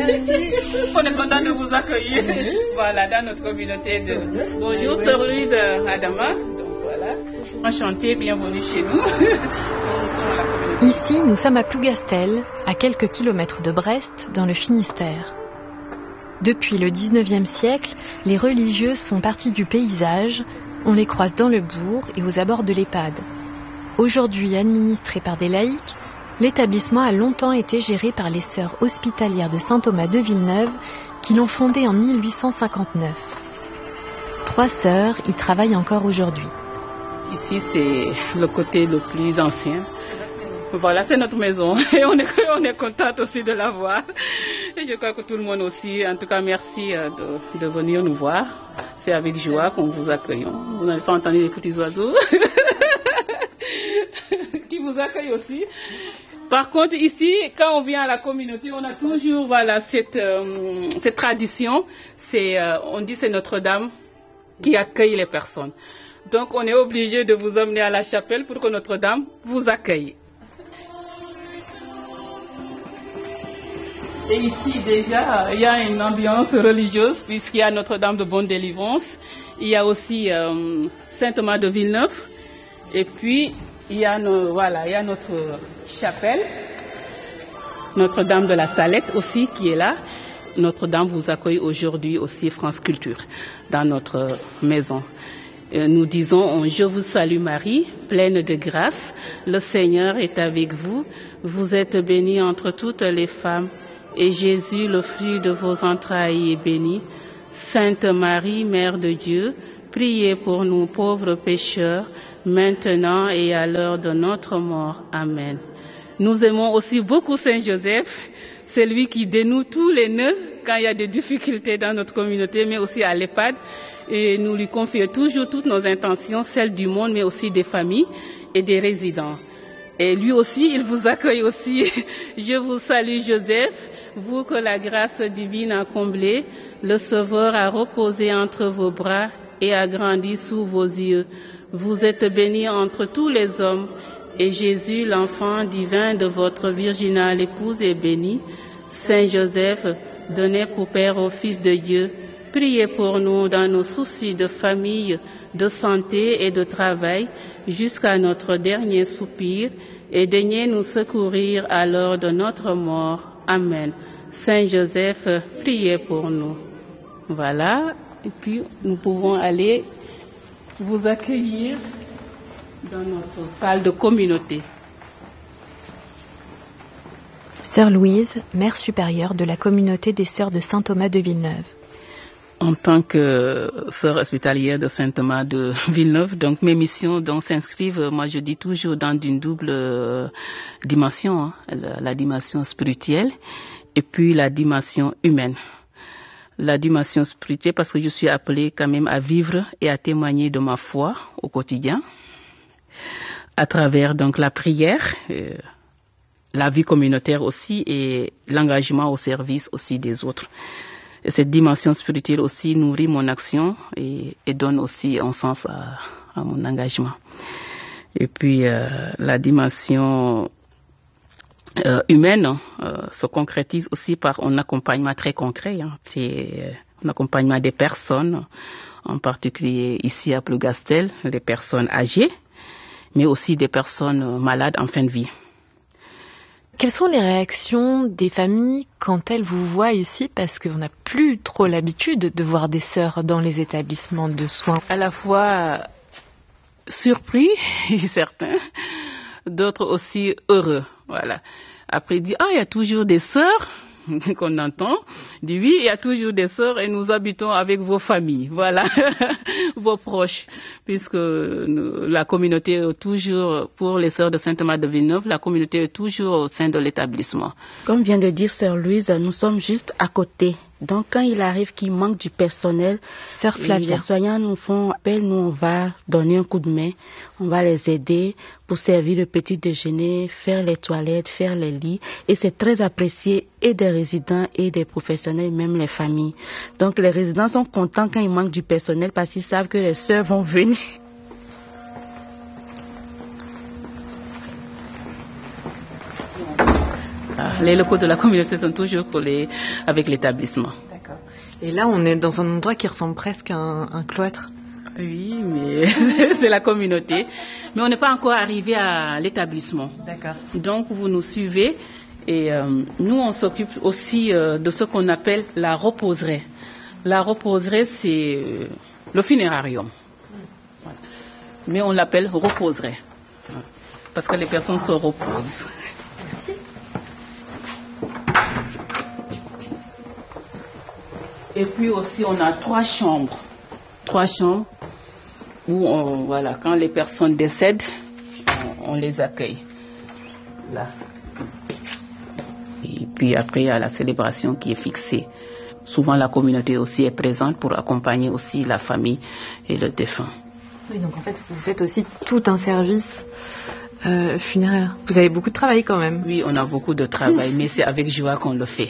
On est content de vous accueillir. Voilà, dans notre communauté de... Bonjour, Sœur Louise Adama. Donc voilà, enchantée, bienvenue chez nous. Ici, nous sommes à Plougastel, à quelques kilomètres de Brest, dans le Finistère. Depuis le 19e siècle, les religieuses font partie du paysage. On les croise dans le bourg et aux abords de l'EHPAD. Aujourd'hui administré par des laïcs, l'établissement a longtemps été géré par les sœurs hospitalières de Saint-Thomas de Villeneuve qui l'ont fondé en 1859. 3 sœurs y travaillent encore aujourd'hui. Ici, c'est le côté le plus ancien. Voilà, c'est notre maison et on est contente aussi de la voir. Et je crois que tout le monde aussi, en tout cas, merci de venir nous voir. C'est avec joie qu'on vous accueille. Vous n'avez pas entendu les petits oiseaux qui vous accueillent aussi. Par contre, ici, quand on vient à la communauté, on a toujours cette tradition. On dit c'est Notre-Dame qui accueille les personnes. Donc, on est obligé de vous emmener à la chapelle pour que Notre-Dame vous accueille. Et ici, déjà, il y a une ambiance religieuse puisqu'il y a Notre-Dame de Bonne Délivrance. Il y a aussi Saint-Thomas de Villeneuve. Et puis, il y a notre chapelle, Notre-Dame de la Salette aussi qui est là. Notre-Dame vous accueille aujourd'hui aussi France Culture dans notre maison. Nous disons, je vous salue Marie, pleine de grâce. Le Seigneur est avec vous. Vous êtes bénie entre toutes les femmes. Et Jésus, le fruit de vos entrailles, est béni. Sainte Marie, Mère de Dieu, priez pour nous pauvres pécheurs, maintenant et à l'heure de notre mort. Amen. Nous aimons aussi beaucoup Saint Joseph, c'est lui qui dénoue tous les nœuds quand il y a des difficultés dans notre communauté, mais aussi à l'EHPAD. Et nous lui confions toujours toutes nos intentions, celles du monde, mais aussi des familles et des résidents. Et lui aussi, il vous accueille aussi. Je vous salue Joseph, vous que la grâce divine a comblé, le Sauveur a reposé entre vos bras et a grandi sous vos yeux. Vous êtes bénie entre tous les hommes, et Jésus, l'enfant divin de votre virginale épouse, est béni. Saint Joseph, donné pour Père au Fils de Dieu, priez pour nous dans nos soucis de famille, de santé et de travail, jusqu'à notre dernier soupir, et daignez nous secourir à l'heure de notre mort. Amen. Saint Joseph, priez pour nous. Voilà, et puis nous pouvons aller vous accueillir dans notre salle de communauté. Sœur Louise, mère supérieure de la communauté des sœurs de Saint-Thomas de Villeneuve. En tant que sœur hospitalière de Saint-Thomas de Villeneuve, donc mes missions s'inscrivent, moi je dis toujours, dans une double dimension, la dimension spirituelle et puis la dimension humaine. La dimension spirituelle parce que je suis appelée quand même à vivre et à témoigner de ma foi au quotidien, à travers donc la prière, la vie communautaire aussi et l'engagement au service aussi des autres. Et cette dimension spirituelle aussi nourrit mon action et donne aussi un sens à mon engagement. Et puis la dimension humaine se concrétise aussi par un accompagnement très concret. C'est un accompagnement des personnes, en particulier ici à Plougastel, les personnes âgées, mais aussi des personnes malades en fin de vie. Quelles sont les réactions des familles quand elles vous voient ici? Parce qu'on n'a plus trop l'habitude de voir des sœurs dans les établissements de soins. À la fois surpris, certains, d'autres aussi heureux. Voilà. Après, il dit, il y a toujours des sœurs qu'on entend. Il dit, oui, il y a toujours des sœurs et nous habitons avec vos familles. Voilà, vos proches. Puisque la communauté est toujours, pour les sœurs de Saint-Thomas de Villeneuve, la communauté est toujours au sein de l'établissement. Comme vient de dire Sœur Louise, nous sommes juste à côté. Donc, quand il arrive qu'il manque du personnel, Sœur Flavia, les soignants nous font appel, nous on va donner un coup de main, on va les aider pour servir le petit déjeuner, faire les toilettes, faire les lits. Et c'est très apprécié et des résidents et des professionnels, même les familles. Donc, les résidents sont contents quand il manque du personnel parce qu'ils savent que les sœurs vont venir. Les locaux de la communauté sont toujours collés avec l'établissement. D'accord. Et là, on est dans un endroit qui ressemble presque à un cloître. Oui, mais c'est la communauté. Mais on n'est pas encore arrivé à l'établissement. D'accord. Donc, vous nous suivez. Et nous, on s'occupe aussi de ce qu'on appelle la reposerie. La reposerie, c'est le funérarium. Voilà. Mais on l'appelle reposerie. Parce que les personnes se reposent. Et puis aussi, on a 3 chambres. 3 chambres où, quand les personnes décèdent, on les accueille. Là. Et puis après, il y a la célébration qui est fixée. Souvent, la communauté aussi est présente pour accompagner aussi la famille et le défunt. Oui, donc en fait, vous faites aussi tout un service funéraire. Vous avez beaucoup de travail quand même. Oui, on a beaucoup de travail, mais c'est avec joie qu'on le fait.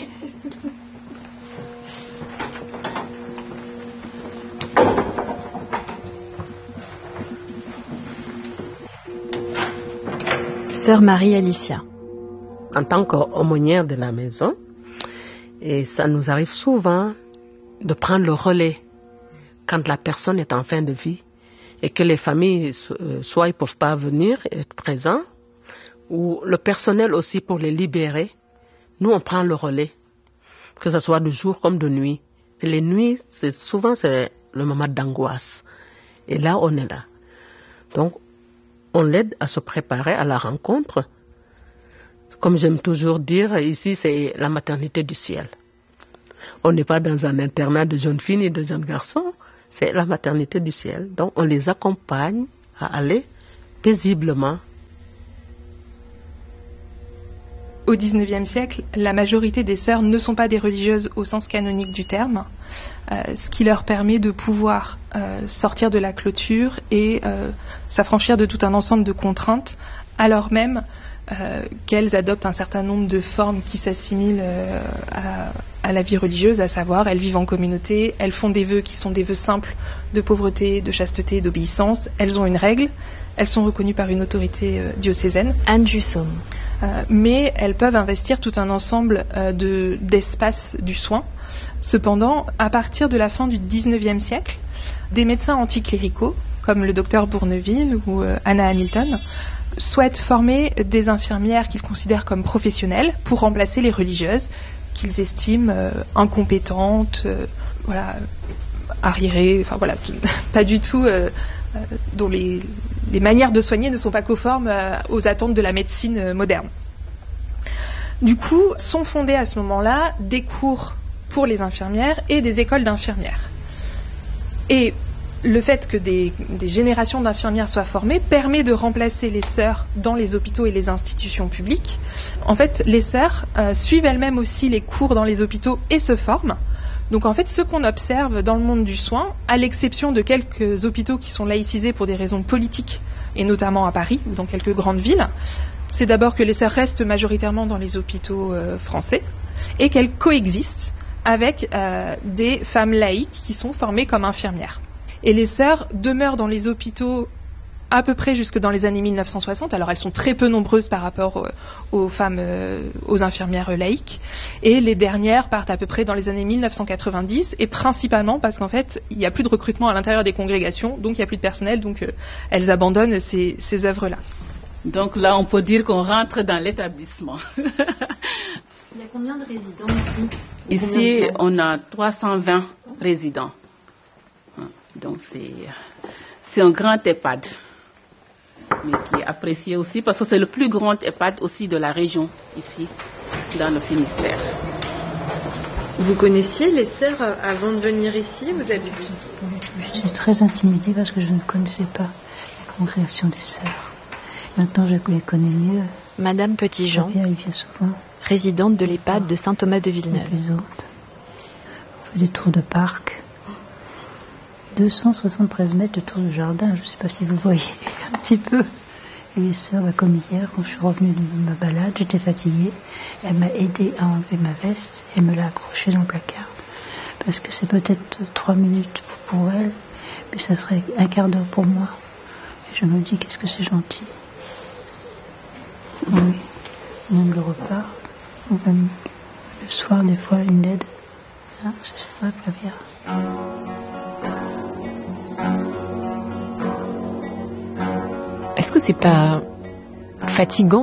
Sœur Marie-Alicia. En tant qu'aumônière de la maison, et ça nous arrive souvent de prendre le relais quand la personne est en fin de vie et que les familles, soit ils ne peuvent pas venir être présents, ou le personnel aussi pour les libérer. Nous, on prend le relais, que ce soit de jour comme de nuit. Et les nuits, souvent, c'est le moment d'angoisse. Et là, on est là. Donc, on l'aide à se préparer à la rencontre. Comme j'aime toujours dire, ici, c'est la maternité du ciel. On n'est pas dans un internat de jeunes filles ni de jeunes garçons, c'est la maternité du ciel. Donc, on les accompagne à aller paisiblement. Au XIXe siècle, la majorité des sœurs ne sont pas des religieuses au sens canonique du terme, ce qui leur permet de pouvoir sortir de la clôture et s'affranchir de tout un ensemble de contraintes, alors même qu'elles adoptent un certain nombre de formes qui s'assimilent à la vie religieuse, à savoir elles vivent en communauté, elles font des vœux qui sont des vœux simples de pauvreté, de chasteté, d'obéissance, elles ont une règle, elles sont reconnues par une autorité diocésaine. Anne Jussaume. Mais elles peuvent investir tout un ensemble d'espaces du soin. Cependant, à partir de la fin du XIXe siècle, des médecins anticléricaux, comme le docteur Bourneville ou Anna Hamilton, souhaitent former des infirmières qu'ils considèrent comme professionnelles pour remplacer les religieuses qu'ils estiment incompétentes, arriérées, pas du tout, dont les manières de soigner ne sont pas conformes aux attentes de la médecine moderne. Du coup, sont fondés à ce moment-là des cours pour les infirmières et des écoles d'infirmières. Et le fait que des générations d'infirmières soient formées permet de remplacer les sœurs dans les hôpitaux et les institutions publiques. En fait, les sœurs suivent elles-mêmes aussi les cours dans les hôpitaux et se forment. Donc en fait, ce qu'on observe dans le monde du soin, à l'exception de quelques hôpitaux qui sont laïcisés pour des raisons politiques, et notamment à Paris ou dans quelques grandes villes, c'est d'abord que les sœurs restent majoritairement dans les hôpitaux français et qu'elles coexistent avec des femmes laïques qui sont formées comme infirmières. Et les sœurs demeurent dans les hôpitaux à peu près jusque dans les années 1960. Alors elles sont très peu nombreuses par rapport aux femmes, aux infirmières laïques. Et les dernières partent à peu près dans les années 1990, et principalement parce qu'en fait, il n'y a plus de recrutement à l'intérieur des congrégations, donc il n'y a plus de personnel, donc elles abandonnent ces œuvres-là. Donc là, on peut dire qu'on rentre dans l'établissement. Il y a combien de résidents ici? Ici, on a 320 résidents. Donc c'est un grand EHPAD, mais qui est apprécié aussi parce que c'est le plus grand EHPAD aussi de la région, ici, dans le Finistère. Vous connaissiez les sœurs avant de venir ici? Vous avez vu? J'étais très intimidée parce que je ne connaissais pas la congrégation des sœurs. Maintenant, je les connais mieux. Madame Petitjean, Elle vient souvent. résidente de l'EHPAD de Saint-Thomas de Villeneuve. Les autres. On fait des tours de parc. 273 mètres de tour de jardin, je ne sais pas si vous voyez un petit peu. Et les sœurs, comme hier, quand je suis revenue de ma balade, j'étais fatiguée. Elle m'a aidée à enlever ma veste et me l'a accrochée dans le placard. Parce que c'est peut-être 3 minutes pour elle, mais ça serait un quart d'heure pour moi. Et je me dis, qu'est-ce que c'est gentil. Oui, même le repas. ou même le soir, des fois, une LED. Ah, c'est vrai, Flavia. Est-ce que c'est pas fatigant ?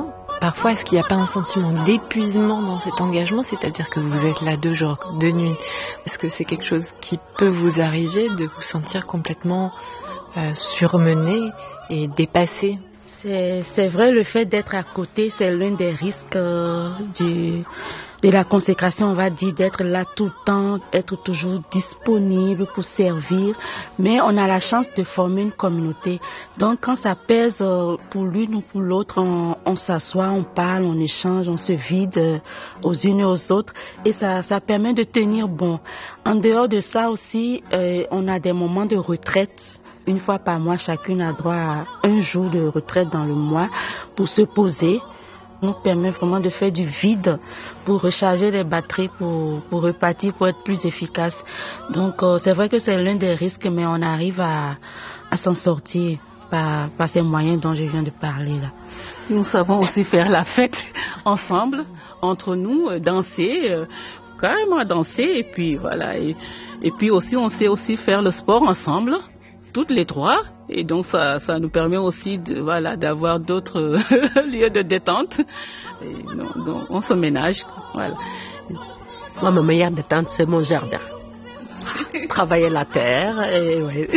Parfois, est-ce qu'il n'y a pas un sentiment d'épuisement dans cet engagement ? C'est-à-dire que vous êtes là 2 jours, 2 nuits. Est-ce que c'est quelque chose qui peut vous arriver de vous sentir complètement surmené et dépassé ? C'est vrai, le fait d'être à côté, c'est l'un des risques de la consécration, on va dire, d'être là tout le temps, être toujours disponible pour servir. Mais on a la chance de former une communauté. Donc quand ça pèse pour l'une ou pour l'autre, on s'assoit, on parle, on échange, on se vide aux unes et aux autres. Et ça permet de tenir bon. En dehors de ça aussi, on a des moments de retraite. 1 fois par mois, chacune a droit à 1 jour de retraite dans le mois pour se poser. Nous permet vraiment de faire du vide pour recharger les batteries, pour repartir, pour être plus efficace. Donc c'est vrai que c'est l'un des risques, mais on arrive à s'en sortir par ces moyens dont je viens de parler là. Nous savons aussi faire la fête ensemble, entre nous, danser, carrément danser, et puis voilà. Et puis aussi, on sait aussi faire le sport ensemble, toutes les 3. Et donc ça nous permet aussi d'avoir d'autres lieux de détente. Et donc on se ménage, voilà. Moi, ma meilleure détente, c'est mon jardin. Travailler la terre, et ouais.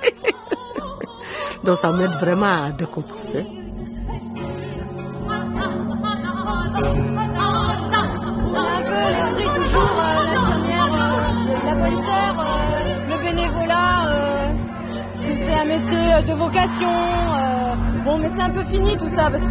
Donc ça m'aide vraiment à décompresser. On a un peu l'esprit toujours, l'infirmière, la bonne sœur, le bénévolat. C'est un métier de vocation. Bon, mais c'est un peu fini tout ça parce que